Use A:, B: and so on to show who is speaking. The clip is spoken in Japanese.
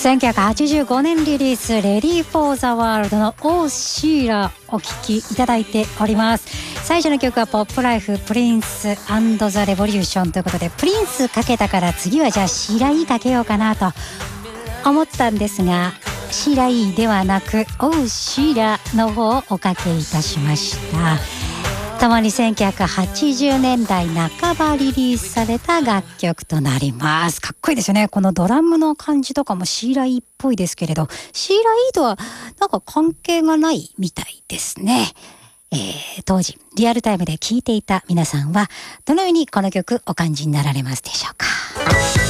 A: 1985年リリース、レディー・フォー・ザ・ワールドのオー・シーラお聴きいただいております。最初の曲はポップライフ、プリンス&ザ・レボリューションということで、プリンスかけたから次はじゃあシーラ E かけようかなと思ったんですが、シーラ E ではなくオー・シーラの方をおかけいたしました。ともに1980年代半ばリリースされた楽曲となります。かっこいいですよね。このドラムの感じとかもシーラ E っぽいですけれど、シーラ E とはなんか関係がないみたいですね。当時リアルタイムで聴いていた皆さんはどのようにこの曲お感じになられますでしょうか。